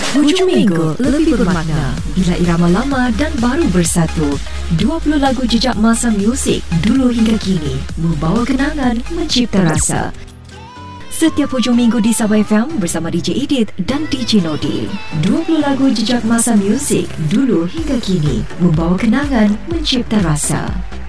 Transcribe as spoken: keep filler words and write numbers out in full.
Hujung minggu lebih bermakna bila irama lama dan baru bersatu. dua puluh lagu jejak masa muzik dulu hingga kini membawa kenangan, mencipta rasa. Setiap hujung minggu di Sabah F M bersama D J Edith dan D J Nodi. dua puluh lagu jejak masa muzik dulu hingga kini membawa kenangan, mencipta rasa.